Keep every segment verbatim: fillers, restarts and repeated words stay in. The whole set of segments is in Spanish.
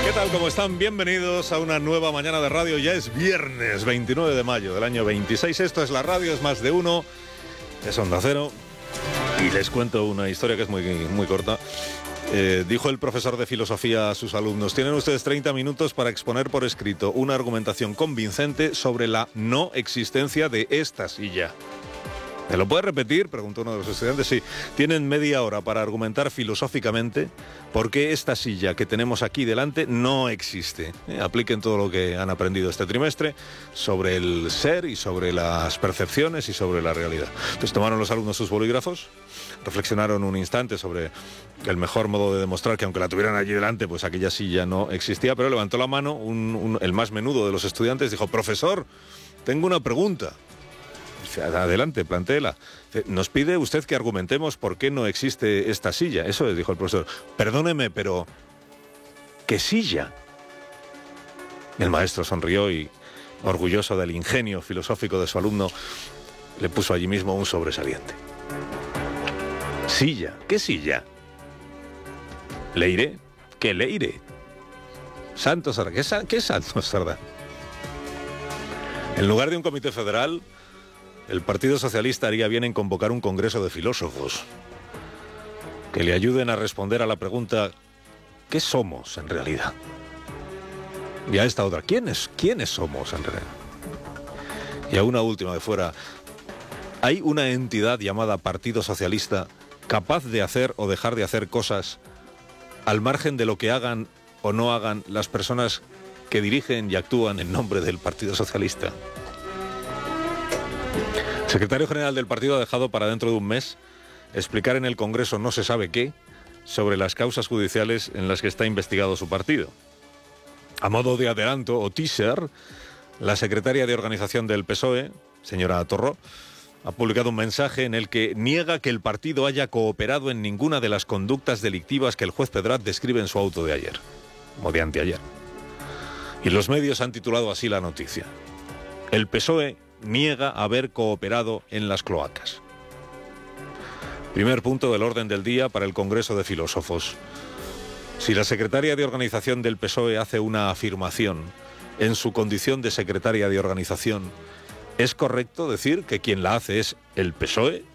¿Qué tal? ¿Cómo están? Bienvenidos a una nueva mañana de radio. Ya es viernes veintinueve de mayo del año veintiséis. Esto es La Radio, es más de uno. Es Onda Cero. Y les cuento una historia que es muy, muy corta. Eh, dijo el profesor de filosofía a sus alumnos: tienen ustedes treinta minutos para exponer por escrito una argumentación convincente sobre la no existencia de esta silla. ¿Me lo puede repetir?, preguntó uno de los estudiantes. Sí, tienen media hora para argumentar filosóficamente por qué esta silla que tenemos aquí delante no existe. Eh, apliquen todo lo que han aprendido este trimestre sobre el ser y sobre las percepciones y sobre la realidad. Entonces tomaron los alumnos sus bolígrafos, reflexionaron un instante sobre el mejor modo de demostrar que aunque la tuvieran allí delante, pues aquella silla no existía, pero levantó la mano un, un, el más menudo de los estudiantes, dijo: profesor, tengo una pregunta. Adelante, plantéela. Nos pide usted que argumentemos por qué no existe esta silla. Eso es, dijo el profesor. Perdóneme, pero ¿qué silla? El maestro sonrió y, orgulloso del ingenio filosófico de su alumno, le puso allí mismo un sobresaliente. ¿Silla? ¿Qué silla? ¿Leire? ¿Qué Leire? Santos Sardán. ¿Qué, sa- qué Santos Sardán? En lugar de un comité federal, el Partido Socialista haría bien en convocar un congreso de filósofos que le ayuden a responder a la pregunta: ¿qué somos en realidad? Y a esta otra: ¿quiénes, quiénes somos en realidad? Y a una última de fuera: ¿hay una entidad llamada Partido Socialista capaz de hacer o dejar de hacer cosas al margen de lo que hagan o no hagan las personas que dirigen y actúan en nombre del Partido Socialista? El secretario general del partido ha dejado para dentro de un mes explicar en el Congreso no se sabe qué sobre las causas judiciales en las que está investigado su partido. A modo de adelanto o teaser, la secretaria de organización del P S O E, señora Torró, ha publicado un mensaje en el que niega que el partido haya cooperado en ninguna de las conductas delictivas que el juez Pedraz describe en su auto de ayer, o de anteayer. Y los medios han titulado así la noticia: el P S O E niega haber cooperado en las cloacas. Primer punto del orden del día para el Congreso de Filósofos. Si la secretaria de organización del P S O E hace una afirmación en su condición de secretaria de organización, ¿es correcto decir que quien la hace es el P S O E?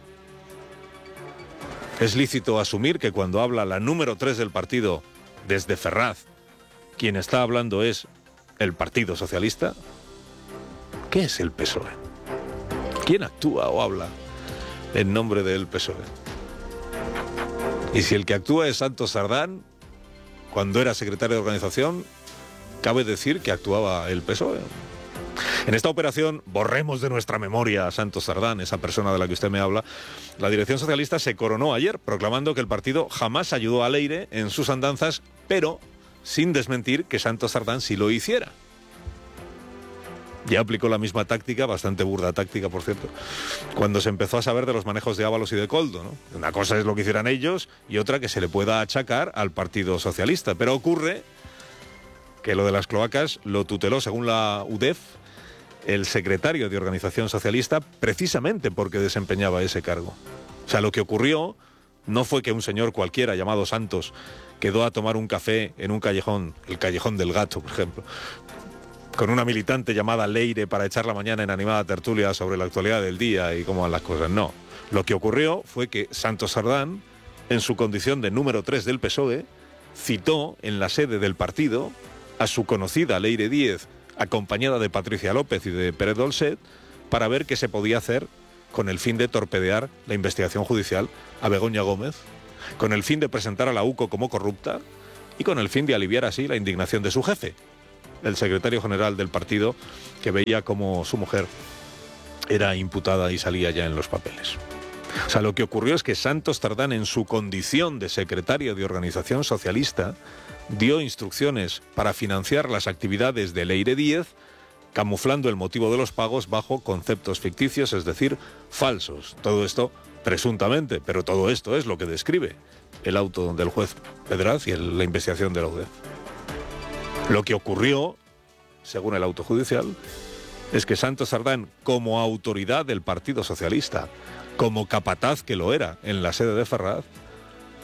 ¿Es lícito asumir que cuando habla la número tres del partido desde Ferraz, quien está hablando es el Partido Socialista? ¿Qué es el P S O E? ¿Quién actúa o habla en nombre del P S O E? Y si el que actúa es Santos Sardán, cuando era secretario de organización, cabe decir que actuaba el P S O E. En esta operación, borremos de nuestra memoria a Santos Sardán, esa persona de la que usted me habla, la dirección socialista se coronó ayer proclamando que el partido jamás ayudó a Leire en sus andanzas, pero sin desmentir que Santos Sardán sí lo hiciera. Ya aplicó la misma táctica, bastante burda táctica, por cierto, cuando se empezó a saber de los manejos de Ábalos y de Koldo, ¿no? Una cosa es lo que hicieran ellos y otra que se le pueda achacar al Partido Socialista. Pero ocurre que lo de las cloacas lo tuteló, según la U D E F, el secretario de Organización Socialista, precisamente porque desempeñaba ese cargo. O sea, lo que ocurrió no fue que un señor cualquiera llamado Santos quedó a tomar un café en un callejón, el Callejón del Gato, por ejemplo, con una militante llamada Leire para echar la mañana en animada tertulia sobre la actualidad del día y cómo van las cosas. No. Lo que ocurrió fue que Santos Sardán, en su condición de número tres del P S O E, citó en la sede del partido a su conocida Leire Díez, acompañada de Patricia López y de Pérez Dolcet, para ver qué se podía hacer con el fin de torpedear la investigación judicial a Begoña Gómez, con el fin de presentar a la U C O como corrupta y con el fin de aliviar así la indignación de su jefe, el secretario general del partido, que veía como su mujer era imputada y salía ya en los papeles. O sea, lo que ocurrió es que Santos Sardán, en su condición de secretario de Organización Socialista, dio instrucciones para financiar las actividades de Leire Díez, camuflando el motivo de los pagos bajo conceptos ficticios, es decir, falsos. Todo esto presuntamente, pero todo esto es lo que describe el auto del juez Pedraz y el, la investigación de la U D E F. Lo que ocurrió, según el auto judicial, es que Santos Sardán, como autoridad del Partido Socialista, como capataz que lo era en la sede de Ferraz,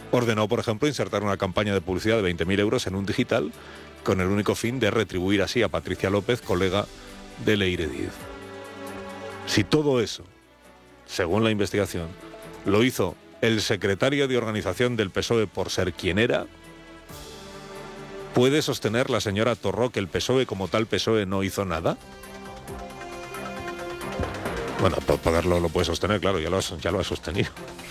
ordenó, por ejemplo, insertar una campaña de publicidad de veinte mil euros en un digital con el único fin de retribuir así a Patricia López, colega de Leire Díez. Si todo eso, según la investigación, lo hizo el secretario de organización del P S O E por ser quien era, ¿puede sostener la señora Torró que el P S O E como tal P S O E no hizo nada? Bueno, por poderlo lo puede sostener, claro, ya lo, ha, ya lo ha sostenido.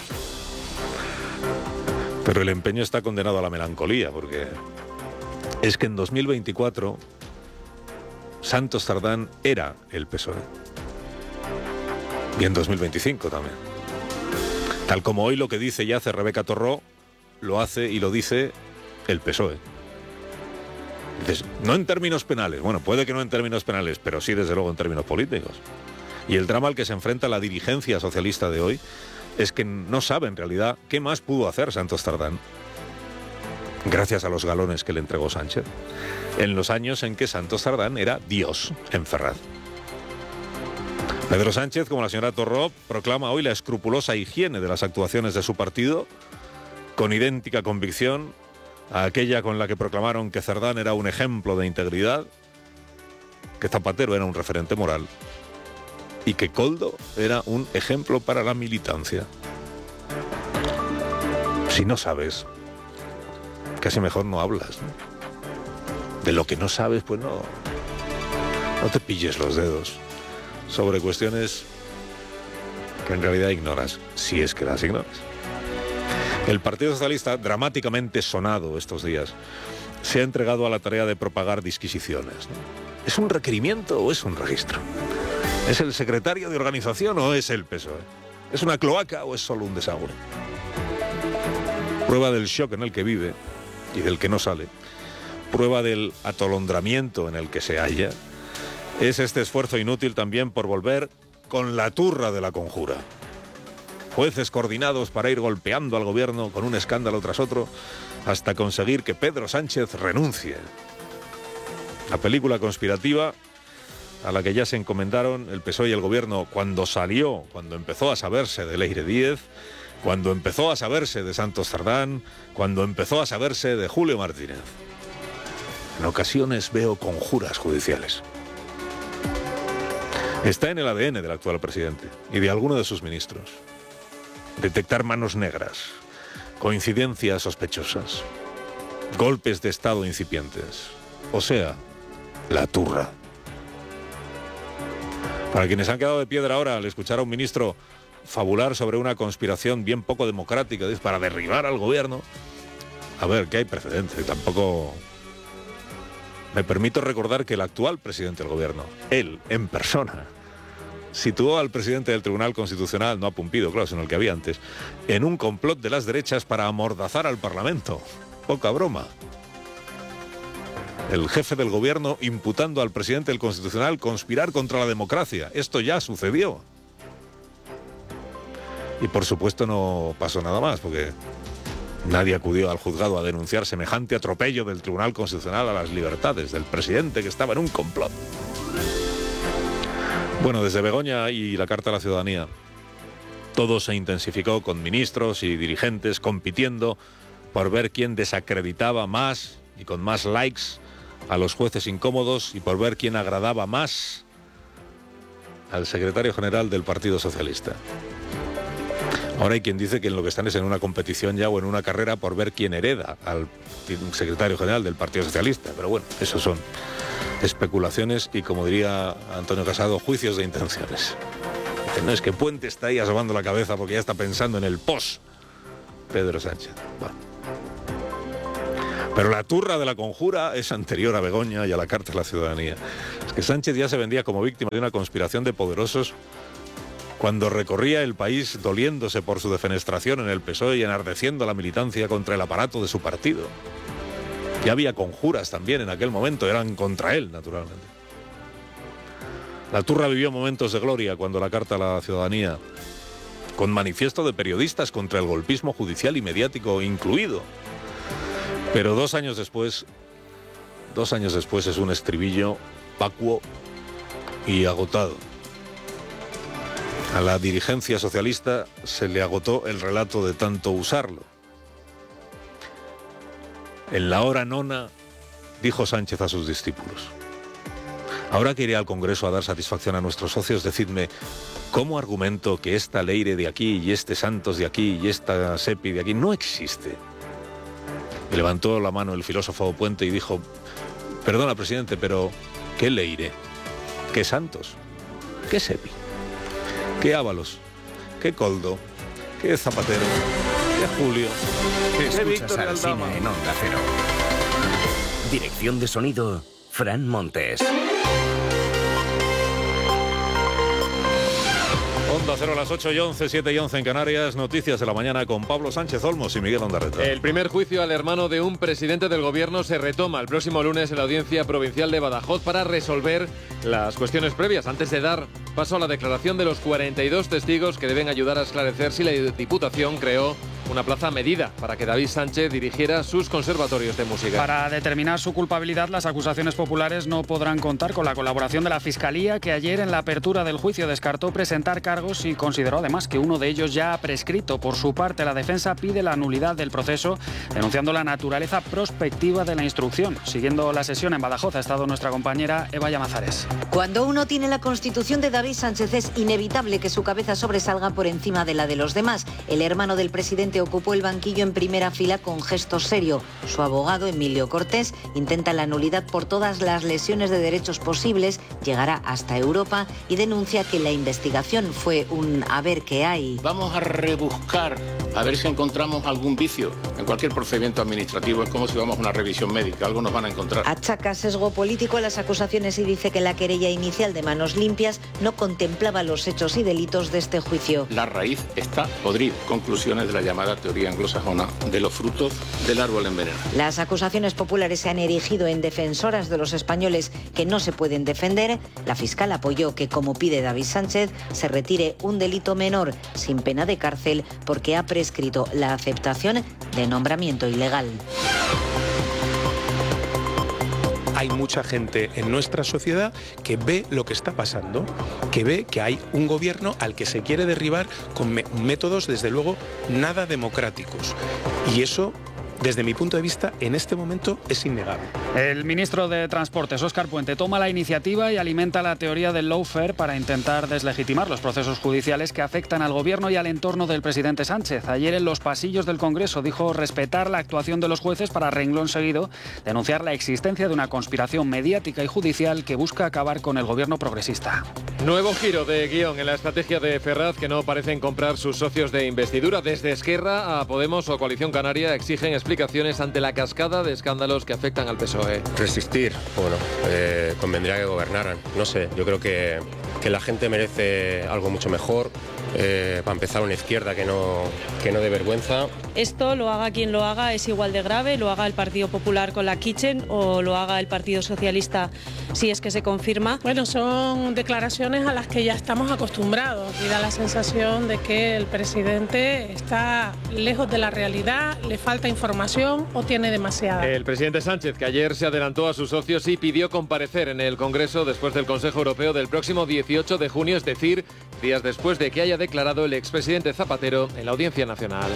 Pero el empeño está condenado a la melancolía, porque es que en dos mil veinticuatro Santos Cerdán era el P S O E. Y en dos mil veinticinco también. Tal como hoy lo que dice y hace Rebeca Torró, lo hace y lo dice el P S O E. Dices, no en términos penales, bueno, puede que no en términos penales, pero sí desde luego en términos políticos. Y el drama al que se enfrenta la dirigencia socialista de hoy es que no sabe en realidad qué más pudo hacer Santos Cerdán, gracias a los galones que le entregó Sánchez, en los años en que Santos Cerdán era Dios en Ferraz. Pedro Sánchez, como la señora Torró, proclama hoy la escrupulosa higiene de las actuaciones de su partido, con idéntica convicción a aquella con la que proclamaron que Cerdán era un ejemplo de integridad, que Zapatero era un referente moral y que Koldo era un ejemplo para la militancia. Si no sabes, casi mejor no hablas, ¿no? De lo que no sabes, pues no, no te pilles los dedos sobre cuestiones que en realidad ignoras, si es que las ignoras. El Partido Socialista, dramáticamente sonado estos días, se ha entregado a la tarea de propagar disquisiciones, ¿no? ¿Es un requerimiento o es un registro? ¿Es el secretario de organización o es el P S O E? ¿Es una cloaca o es solo un desagüe? Prueba del shock en el que vive y del que no sale, prueba del atolondramiento en el que se halla, es este esfuerzo inútil también por volver con la turra de la conjura. Jueces coordinados para ir golpeando al gobierno con un escándalo tras otro hasta conseguir que Pedro Sánchez renuncie. La película conspirativa a la que ya se encomendaron el P S O E y el gobierno cuando salió, cuando empezó a saberse de Leire Díez, cuando empezó a saberse de Santos Cerdán, cuando empezó a saberse de Julio Martínez. En ocasiones veo conjuras judiciales. Está en el A D N del actual presidente y de alguno de sus ministros. Detectar manos negras, coincidencias sospechosas, golpes de estado incipientes, o sea, la turra. Para quienes han quedado de piedra ahora al escuchar a un ministro fabular sobre una conspiración bien poco democrática para derribar al gobierno, a ver, que hay precedentes. Tampoco me permito recordar que el actual presidente del gobierno, él en persona, situó al presidente del Tribunal Constitucional, no a Pumpido, claro, sino el que había antes, en un complot de las derechas para amordazar al Parlamento. Poca broma. El jefe del gobierno imputando al presidente del Constitucional conspirar contra la democracia. Esto ya sucedió. Y por supuesto no pasó nada más, porque nadie acudió al juzgado a denunciar semejante atropello del Tribunal Constitucional a las libertades del presidente que estaba en un complot. Bueno, desde Begoña y la Carta a la Ciudadanía, todo se intensificó con ministros y dirigentes compitiendo por ver quién desacreditaba más y con más likes a los jueces incómodos y por ver quién agradaba más al secretario general del Partido Socialista. Ahora hay quien dice que en lo que están es en una competición ya o en una carrera por ver quién hereda al secretario general del Partido Socialista. Pero bueno, eso son especulaciones y, como diría Antonio Casado, juicios de intenciones. No es que Puente está ahí asomando la cabeza porque ya está pensando en el post Pedro Sánchez. Bueno. Pero la turra de la conjura es anterior a Begoña y a la Carta a la Ciudadanía. Es que Sánchez ya se vendía como víctima de una conspiración de poderosos cuando recorría el país doliéndose por su defenestración en el P S O E y enardeciendo a la militancia contra el aparato de su partido. Ya había conjuras también en aquel momento, eran contra él, naturalmente. La turra vivió momentos de gloria cuando la Carta a la Ciudadanía, con manifiesto de periodistas contra el golpismo judicial y mediático incluido. Pero dos años después, dos años después es un estribillo vacuo y agotado. A la dirigencia socialista se le agotó el relato de tanto usarlo. En la hora nona, dijo Sánchez a sus discípulos: ahora que iré al Congreso a dar satisfacción a nuestros socios, decidme, ¿cómo argumento que esta Leire de aquí y este Santos de aquí y esta Sepi de aquí no existe? Y levantó la mano el filósofo Puente y dijo: perdona, presidente, pero ¿qué Leire? ¿Qué Santos? ¿Qué Sepi? ¿Qué Ábalos? ¿Qué Coldo? ¿Qué Zapatero? ¿Qué Julio? ¿Qué Víctor de Aldama? En Onda Cero. Dirección de sonido, Fran Montes. Onda Cero a las ocho y once, siete y once en Canarias. Noticias de la mañana con Pablo Sánchez Olmos y Miguel Ondarreta. El primer juicio al hermano de un presidente del gobierno se retoma el próximo lunes en la Audiencia Provincial de Badajoz para resolver las cuestiones previas, antes de dar paso a la declaración de los cuarenta y dos testigos que deben ayudar a esclarecer si la Diputación creó una plaza a medida para que David Sánchez dirigiera sus conservatorios de música. Para determinar su culpabilidad, las acusaciones populares no podrán contar con la colaboración de la Fiscalía, que ayer en la apertura del juicio descartó presentar cargos y consideró además que uno de ellos ya ha prescrito. Por su parte, la defensa pide la nulidad del proceso, denunciando la naturaleza prospectiva de la instrucción. Siguiendo la sesión en Badajoz ha estado nuestra compañera Eva Llamazares. Cuando uno tiene la constitución de David Sánchez, es inevitable que su cabeza sobresalga por encima de la de los demás. El hermano del presidente ocupó el banquillo en primera fila con gesto serio. Su abogado, Emilio Cortés, intenta la nulidad por todas las lesiones de derechos posibles, llegará hasta Europa y denuncia que la investigación fue un a ver qué hay. Vamos a rebuscar, a ver si encontramos algún vicio. En cualquier procedimiento administrativo es como si vamos a una revisión médica, algo nos van a encontrar. Achaca sesgo político a las acusaciones y dice que la querella inicial de Manos Limpias no contemplaba los hechos y delitos de este juicio. La raíz está podrida. Conclusiones de la llamada teoría anglosajona de los frutos del árbol envenenado. Las acusaciones populares se han erigido en defensoras de los españoles que no se pueden defender. La fiscal apoyó que, como pide David Sánchez, se retire un delito menor sin pena de cárcel porque ha prescrito la aceptación de nombramiento ilegal. Hay mucha gente en nuestra sociedad que ve lo que está pasando, que ve que hay un gobierno al que se quiere derribar con me- métodos, desde luego, nada democráticos. Y eso, desde mi punto de vista, en este momento es innegable. El ministro de Transportes, Óscar Puente, toma la iniciativa y alimenta la teoría del lawfare para intentar deslegitimar los procesos judiciales que afectan al gobierno y al entorno del presidente Sánchez. Ayer en los pasillos del Congreso dijo respetar la actuación de los jueces para, renglón seguido, denunciar la existencia de una conspiración mediática y judicial que busca acabar con el gobierno progresista. Nuevo giro de guión en la estrategia de Ferraz, que no parecen comprar sus socios de investidura. Desde Esquerra a Podemos o Coalición Canaria exigen explicaciones ante la cascada de escándalos que afectan al P S O E. Resistir, bueno, eh, convendría que gobernaran. No sé, yo creo que, que la gente merece algo mucho mejor. Eh, para empezar, una izquierda que no, que no dé vergüenza. Esto, lo haga quien lo haga, es igual de grave, lo haga el Partido Popular con la Kitchen o lo haga el Partido Socialista si es que se confirma. Bueno, son declaraciones a las que ya estamos acostumbrados y da la sensación de que el presidente está lejos de la realidad, le falta información o tiene demasiada. El presidente Sánchez, que ayer se adelantó a sus socios y pidió comparecer en el Congreso después del Consejo Europeo del próximo dieciocho de junio, es decir, días después de que haya declarado el expresidente Zapatero en la Audiencia Nacional.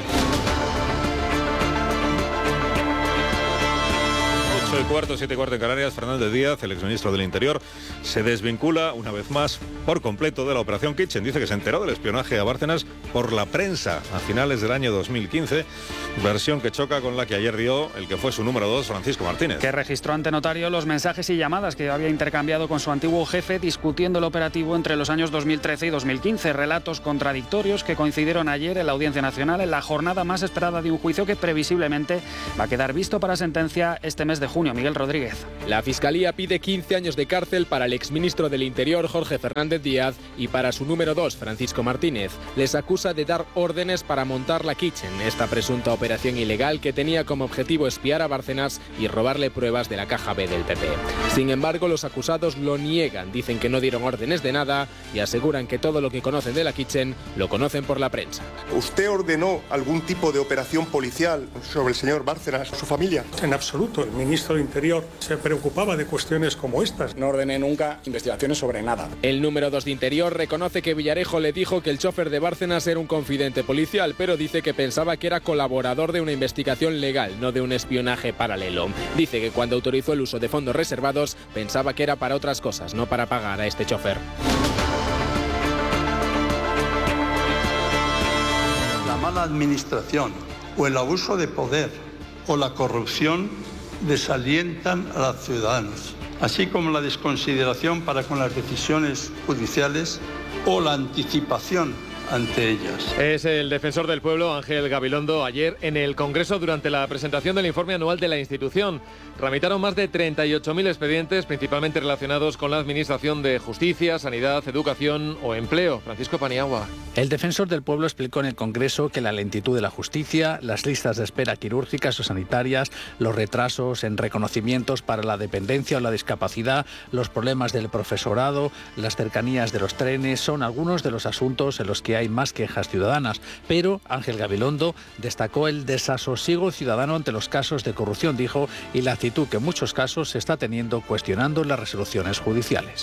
ocho y cuarto, siete y cuarto en Canarias. Fernández Díaz, el exministro del Interior, se desvincula una vez más por completo de la operación Kitchen. Dice que se enteró del espionaje a Bárcenas por la prensa a finales del año dos mil quince, versión que choca con la que ayer dio el que fue su número dos, Francisco Martínez. Que registró ante notario los mensajes y llamadas que había intercambiado con su antiguo jefe discutiendo el operativo entre los años dos mil trece y dos mil quince. Relatos contradictorios que coincidieron ayer en la Audiencia Nacional en la jornada más esperada de un juicio que previsiblemente va a quedar visto para sentencia este mes de junio. Miguel Rodríguez. La Fiscalía pide quince años de cárcel para el exministro del Interior, Jorge Fernández Díaz, y para su número dos, Francisco Martínez. Les acusa de dar órdenes para montar la Kitchen, esta presunta operación ilegal que tenía como objetivo espiar a Bárcenas y robarle pruebas de la caja B del P P. Sin embargo, los acusados lo niegan, dicen que no dieron órdenes de nada y aseguran que todo lo que conocen de la Kitchen lo conocen por la prensa. ¿Usted ordenó algún tipo de operación policial sobre el señor Bárcenas, su familia? En absoluto. El ministro ministro del Interior se preocupaba de cuestiones como estas. No ordené nunca investigaciones sobre nada. El número dos de Interior reconoce que Villarejo le dijo que el chofer de Bárcenas era un confidente policial, pero dice que pensaba que era colaborador de una investigación legal, no de un espionaje paralelo. Dice que cuando autorizó el uso de fondos reservados, pensaba que era para otras cosas, no para pagar a este chofer. La mala administración o el abuso de poder o la corrupción desalientan a los ciudadanos, así como la desconsideración para con las decisiones judiciales o la anticipación ante ellas. Es el defensor del pueblo, Ángel Gabilondo, ayer en el Congreso durante la presentación del informe anual de la institución. Tramitaron más de treinta y ocho mil expedientes, principalmente relacionados con la administración de justicia, sanidad, educación o empleo. Francisco Paniagua. El defensor del pueblo explicó en el Congreso que la lentitud de la justicia, las listas de espera quirúrgicas o sanitarias, los retrasos en reconocimientos para la dependencia o la discapacidad, los problemas del profesorado, las cercanías de los trenes, son algunos de los asuntos en los que hay más quejas ciudadanas. Pero Ángel Gabilondo destacó el desasosiego ciudadano ante los casos de corrupción, dijo, y la actitud que en muchos casos se está teniendo cuestionando las resoluciones judiciales.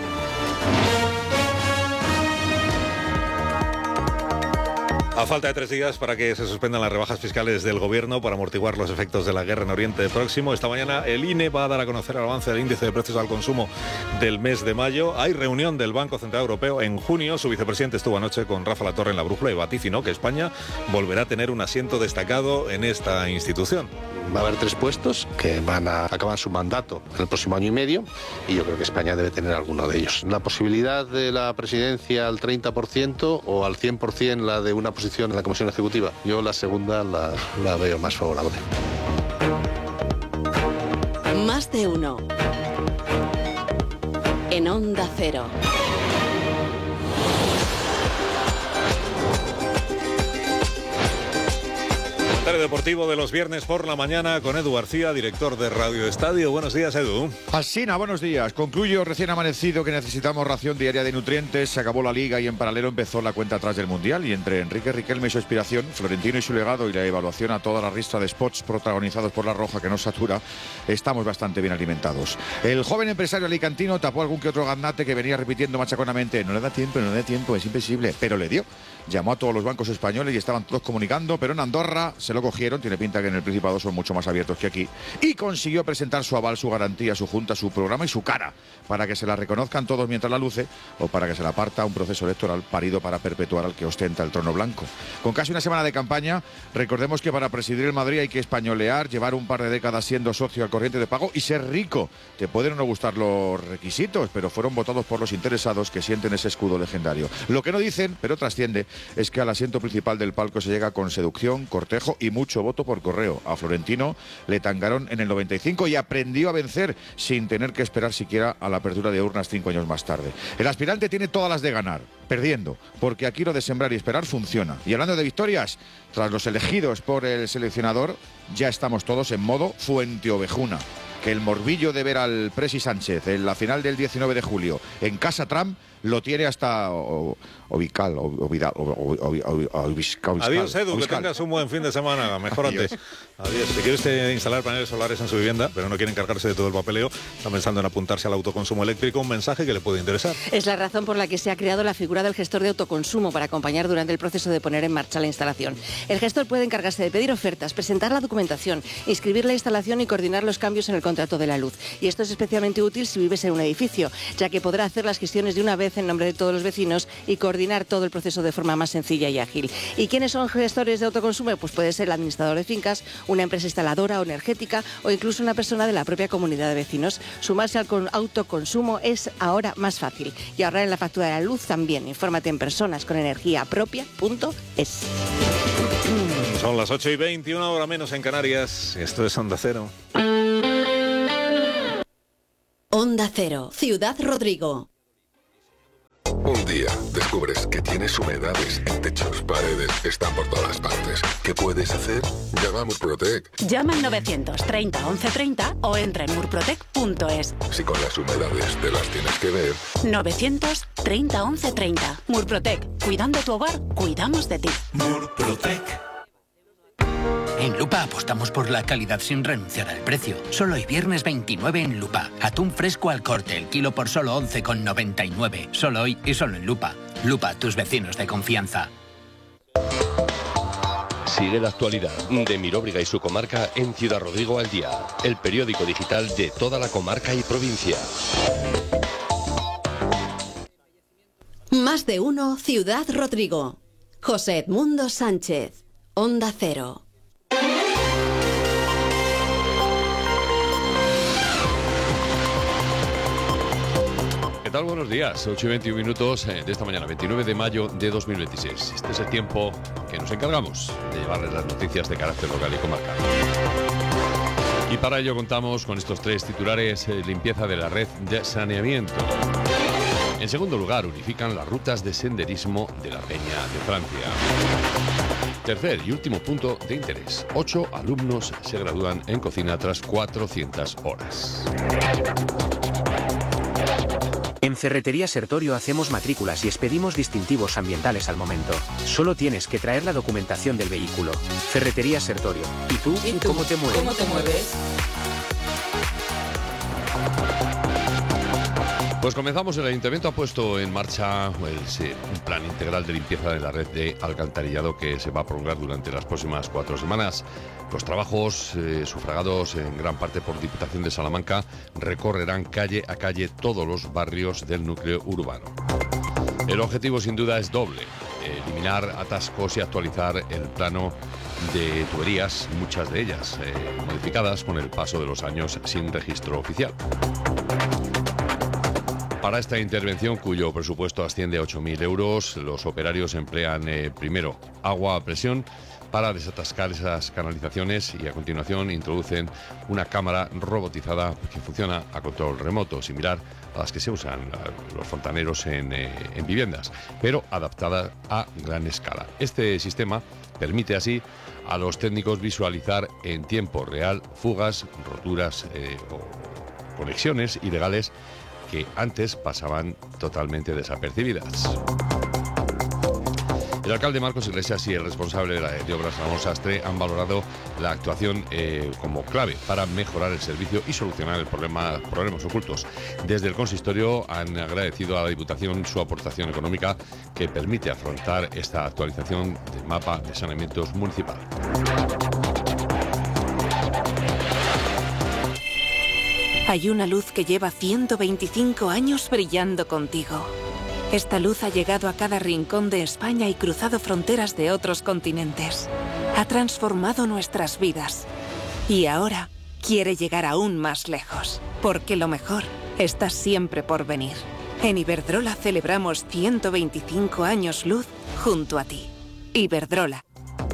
A falta de tres días para que se suspendan las rebajas fiscales del Gobierno para amortiguar los efectos de la guerra en Oriente Próximo, esta mañana el I N E va a dar a conocer el avance del índice de precios al consumo del mes de mayo. Hay reunión del Banco Central Europeo en junio. Su vicepresidente estuvo anoche con Rafa Latorre en la brújula y vaticinó que España volverá a tener un asiento destacado en esta institución. Va a haber tres puestos que van a acabar su mandato en el próximo año y medio y yo creo que España debe tener alguno de ellos. La posibilidad de la presidencia al treinta por ciento o al cien por ciento la de una posición en la Comisión Ejecutiva, yo la segunda la, la veo más favorable. Más de uno. En Onda Cero. Deportivo de los viernes por la mañana con Edu García, director de Radio Estadio. Buenos días, Edu. Alsina, buenos días. Concluyo recién amanecido que necesitamos ración diaria de nutrientes. Se acabó la Liga y en paralelo empezó la cuenta atrás del Mundial. Y entre Enrique Riquelme y su inspiración, Florentino y su legado y la evaluación a toda la lista de spots protagonizados por La Roja que nos satura, estamos bastante bien alimentados. El joven empresario alicantino tapó algún que otro gaznate que venía repitiendo machaconamente: no le da tiempo, no le da tiempo, es imposible. Pero le dio. Llamó a todos los bancos españoles y estaban todos comunicando, pero en Andorra se lo cogieron, tiene pinta que en el Principado son mucho más abiertos que aquí, y consiguió presentar su aval, su garantía, su junta, su programa y su cara, para que se la reconozcan todos mientras la luce, o para que se la parta un proceso electoral parido para perpetuar al que ostenta el trono blanco. Con casi una semana de campaña, recordemos que para presidir el Madrid hay que españolear, llevar un par de décadas siendo socio al corriente de pago y ser rico. Te pueden no gustar los requisitos, pero fueron votados por los interesados que sienten ese escudo legendario. Lo que no dicen, pero trasciende, es que al asiento principal del palco se llega con seducción, cortejo y mucho voto por correo. A Florentino le tangaron en el noventa y cinco y aprendió a vencer sin tener que esperar siquiera a la apertura de urnas cinco años más tarde. El aspirante tiene todas las de ganar, perdiendo, porque aquí lo de sembrar y esperar funciona. Y hablando de victorias, tras los elegidos por el seleccionador, ya estamos todos en modo Fuenteovejuna. Que el morbillo de ver al Presi Sánchez en la final del diecinueve de julio en Casa Trump lo tiene hasta Ovical, Ovidal, Oviscal. Adiós, Edu, que tengas un buen fin de semana, mejórate. Adiós. Adiós. Si quieres instalar paneles solares en su vivienda, pero no quieren cargarse de todo el papeleo, están pensando en apuntarse al autoconsumo eléctrico, un mensaje que le puede interesar. Es la razón por la que se ha creado la figura del gestor de autoconsumo para acompañar durante el proceso de poner en marcha la instalación. El gestor puede encargarse de pedir ofertas, presentar la documentación, inscribir la instalación y coordinar los cambios en el contrato de la luz. Y esto es especialmente útil si vives en un edificio, ya que podrá hacer las gestiones de una vez en nombre de todos los vecinos y coordinar todo el proceso de forma más sencilla y ágil. ¿Y quiénes son gestores de autoconsumo? Pues puede ser el administrador de fincas, una empresa instaladora o energética o incluso una persona de la propia comunidad de vecinos. Sumarse al autoconsumo es ahora más fácil y ahorrar en la factura de la luz también. Infórmate en personas con energía propia punto es. Son las ocho y veinte, una hora menos en Canarias. Esto es Onda Cero. Onda Cero, Ciudad Rodrigo. Un día descubres que tienes humedades en techos, paredes, están por todas partes. ¿Qué puedes hacer? Llama a Murprotec. Llama al novecientos treinta once treinta o entra en murprotec punto es. Si con las humedades te las tienes que ver. novecientos treinta once treinta. Murprotec. Cuidando tu hogar, cuidamos de ti. Murprotec. En Lupa apostamos por la calidad sin renunciar al precio. Solo hoy viernes veintinueve en Lupa. Atún fresco al corte, el kilo por solo once con noventa y nueve. Solo hoy y solo en Lupa. Lupa, tus vecinos de confianza. Sigue la actualidad de Miróbriga y su comarca en Ciudad Rodrigo al Día, el periódico digital de toda la comarca y provincia. Más de uno, Ciudad Rodrigo. José Edmundo Sánchez, Onda Cero. ¿Qué tal? Buenos días, ocho y veintiún minutos de esta mañana, veintinueve de mayo de dos mil veintiséis. Este es el tiempo que nos encargamos de llevarles las noticias de carácter local y comarcal. Y para ello contamos con estos tres titulares: eh, limpieza de la red de saneamiento. En segundo lugar, unifican las rutas de senderismo de la Peña de Francia. Tercer y último punto de interés: ocho alumnos se gradúan en cocina tras cuatrocientas horas. En Ferretería Sertorio hacemos matrículas y expedimos distintivos ambientales al momento. Solo tienes que traer la documentación del vehículo. Ferretería Sertorio. ¿Y tú? ¿Y tú? ¿Cómo te mueves? ¿Cómo te mueves? Pues comenzamos. El Ayuntamiento ha puesto en marcha el, sí, un plan integral de limpieza de la red de alcantarillado que se va a prolongar durante las próximas cuatro semanas. Los trabajos, eh, sufragados en gran parte por Diputación de Salamanca, recorrerán calle a calle todos los barrios del núcleo urbano. El objetivo sin duda es doble: eliminar atascos y actualizar el plano de tuberías, muchas de ellas eh, modificadas con el paso de los años sin registro oficial. Para esta intervención, cuyo presupuesto asciende a ocho mil euros, los operarios emplean eh, primero agua a presión para desatascar esas canalizaciones y a continuación introducen una cámara robotizada que funciona a control remoto, similar a las que se usan los fontaneros en, eh, en viviendas, pero adaptada a gran escala. Este sistema permite así a los técnicos visualizar en tiempo real fugas, roturas eh, o conexiones ilegales que antes pasaban totalmente desapercibidas. El alcalde Marcos Iglesias y el responsable de, la, de Obras Ramón Sastre han valorado la actuación eh, como clave para mejorar el servicio y solucionar el problema, problemas ocultos. Desde el consistorio han agradecido a la Diputación su aportación económica que permite afrontar esta actualización del mapa de saneamientos municipal. Hay una luz que lleva ciento veinticinco años brillando contigo. Esta luz ha llegado a cada rincón de España y cruzado fronteras de otros continentes. Ha transformado nuestras vidas. Y ahora quiere llegar aún más lejos, porque lo mejor está siempre por venir. En Iberdrola celebramos ciento veinticinco años luz junto a ti. Iberdrola.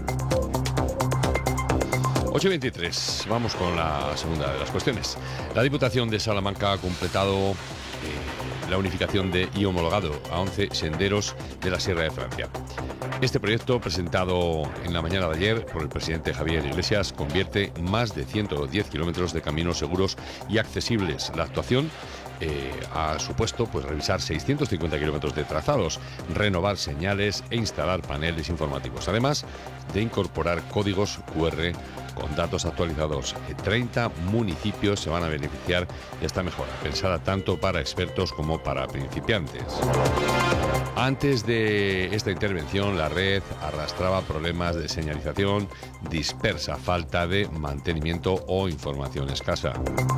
ocho y veintitrés, vamos con la segunda de las cuestiones. La Diputación de Salamanca ha completado eh, la unificación de y homologado a once senderos de la Sierra de Francia. Este proyecto, presentado en la mañana de ayer por el presidente Javier Iglesias, convierte más de ciento diez kilómetros de caminos seguros y accesibles. La actuación Eh, ha supuesto pues revisar seiscientos cincuenta kilómetros de trazados, renovar señales e instalar paneles informativos, además de incorporar códigos cu erre con datos actualizados. treinta municipios se van a beneficiar de esta mejora, pensada tanto para expertos como para principiantes. Antes de esta intervención, la red arrastraba problemas de señalización dispersa, falta de mantenimiento o información escasa.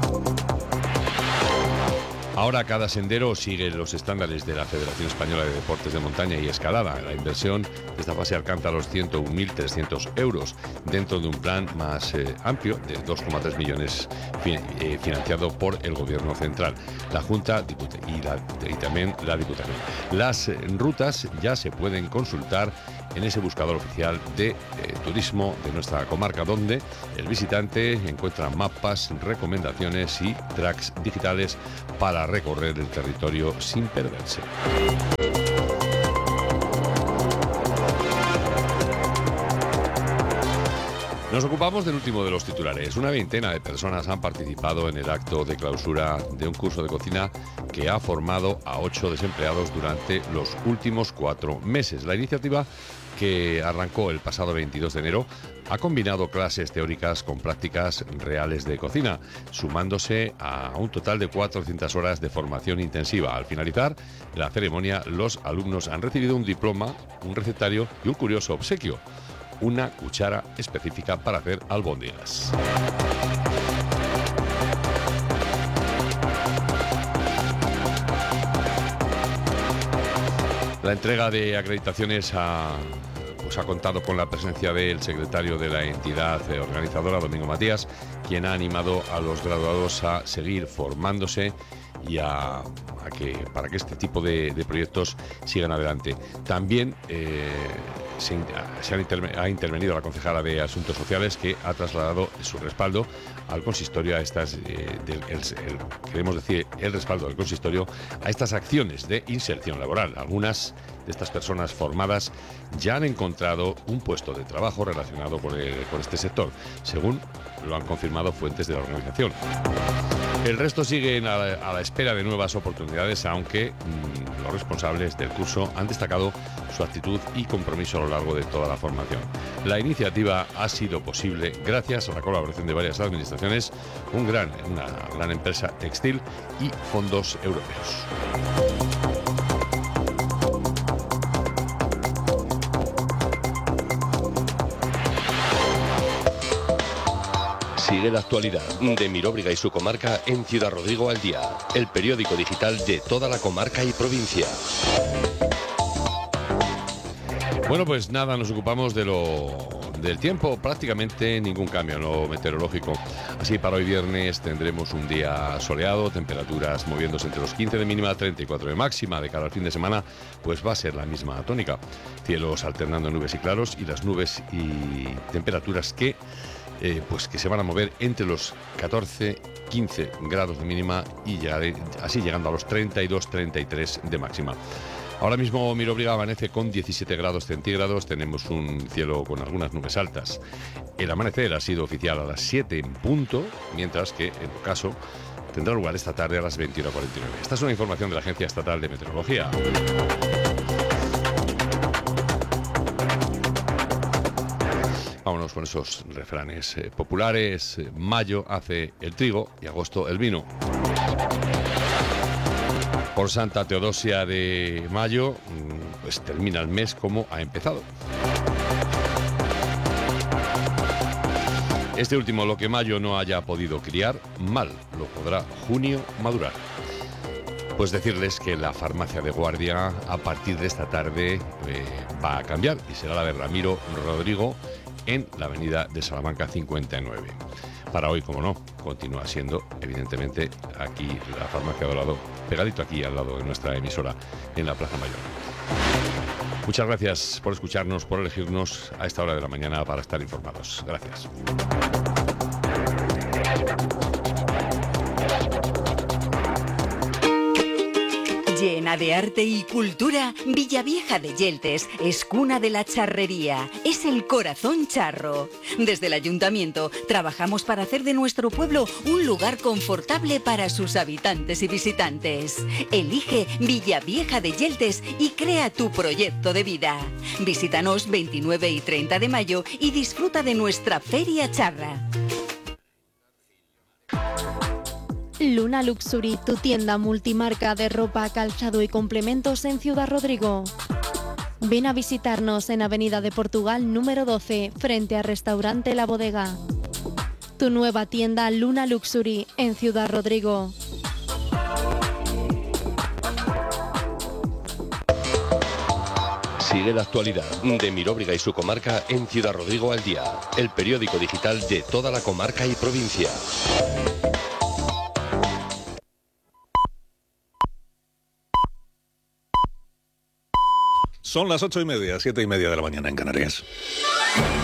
Ahora cada sendero sigue los estándares de la Federación Española de Deportes de Montaña y Escalada. La inversión de esta fase alcanza los ciento un mil trescientos euros dentro de un plan más eh, amplio de dos coma tres millones fi eh, financiado por el Gobierno Central, la Junta y, la, y también la Diputación. Las eh, rutas ya se pueden consultar en ese buscador oficial de eh, turismo de nuestra comarca, donde el visitante encuentra mapas, recomendaciones y tracks digitales para recorrer el territorio sin perderse. Nos ocupamos del último de los titulares. Una veintena de personas han participado en el acto de clausura de un curso de cocina que ha formado a ocho desempleados durante los últimos cuatro meses. La iniciativa, que arrancó el pasado veintidós de enero, ha combinado clases teóricas con prácticas reales de cocina, sumándose a un total de cuatrocientas horas de formación intensiva. Al finalizar la ceremonia, los alumnos han recibido un diploma, un recetario y un curioso obsequio: una cuchara específica para hacer albóndigas. La entrega de acreditaciones ha, pues ha contado con la presencia del secretario de la entidad organizadora, Domingo Matías, quien ha animado a los graduados a seguir formándose y a, a que para que este tipo de, de proyectos sigan adelante. También eh, se, se han interme, ha intervenido la concejala de Asuntos Sociales, que ha trasladado su respaldo al consistorio a estas, eh, del, el, el, queremos decir, el respaldo del consistorio a estas acciones de inserción laboral. Algunas de estas personas formadas ya han encontrado un puesto de trabajo relacionado con, el, con este sector, según lo han confirmado fuentes de la organización. El resto siguen a la, a la espera de nuevas oportunidades, aunque mmm, los responsables del curso han destacado su actitud y compromiso a lo largo de toda la formación. La iniciativa ha sido posible gracias a la colaboración de varias administraciones, un gran, una gran empresa textil y fondos europeos. Sigue la actualidad de Miróbriga y su comarca en Ciudad Rodrigo al día, el periódico digital de toda la comarca y provincia. Bueno, pues nada, nos ocupamos de lo del tiempo, prácticamente ningún cambio en lo meteorológico. Así, para hoy viernes tendremos un día soleado, temperaturas moviéndose entre los quince de mínima, treinta y cuatro de máxima. De cara al fin de semana, pues va a ser la misma tónica. Cielos alternando nubes y claros, y las nubes y temperaturas que Eh, pues que se van a mover entre los catorce, quince grados de mínima y ya de, así llegando a los treinta y dos, treinta y tres de máxima. Ahora mismo Miróbriga amanece con diecisiete grados centígrados, tenemos un cielo con algunas nubes altas. El amanecer ha sido oficial a las siete en punto, mientras que, en tu caso, tendrá lugar esta tarde a las veintiuno cuarenta y nueve. Esta es una información de la Agencia Estatal de Meteorología. Vámonos con esos refranes eh, populares. Mayo hace el trigo y agosto el vino. Por Santa Teodosia de Mayo, pues termina el mes como ha empezado. Este último, lo que Mayo no haya podido criar, mal lo podrá Junio madurar. Pues decirles que la farmacia de guardia a partir de esta tarde eh, va a cambiar y será la de Ramiro Rodrigo, en la avenida de Salamanca cincuenta y nueve. Para hoy, como no, continúa siendo, evidentemente, aquí la farmacia de al lado, pegadito aquí al lado de nuestra emisora, en la Plaza Mayor. Muchas gracias por escucharnos, por elegirnos a esta hora de la mañana para estar informados. Gracias. Llena de arte y cultura, Villavieja de Yeltes es cuna de la charrería, es el corazón charro. Desde el ayuntamiento trabajamos para hacer de nuestro pueblo un lugar confortable para sus habitantes y visitantes. Elige Villavieja de Yeltes y crea tu proyecto de vida. Visítanos veintinueve y treinta de mayo y disfruta de nuestra Feria Charra. Luna Luxury, tu tienda multimarca de ropa, calzado y complementos en Ciudad Rodrigo. Ven a visitarnos en Avenida de Portugal número doce, frente al restaurante La Bodega. Tu nueva tienda Luna Luxury en Ciudad Rodrigo. Sigue la actualidad de Miróbriga y su comarca en Ciudad Rodrigo al día, el periódico digital de toda la comarca y provincia. Son las ocho y media, siete y media de la mañana en Canarias.